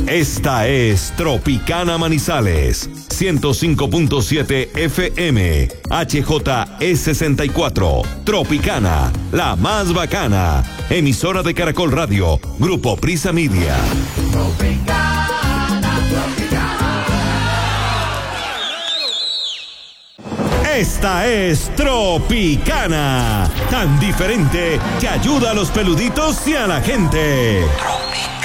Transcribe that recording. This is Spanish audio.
Esta es Tropicana Manizales, 105.7 FM, HJE64, Tropicana, la más bacana, emisora de Caracol Radio, Grupo Prisa Media. Esta es Tropicana, tan diferente que ayuda a los peluditos y a la gente. Tropicana.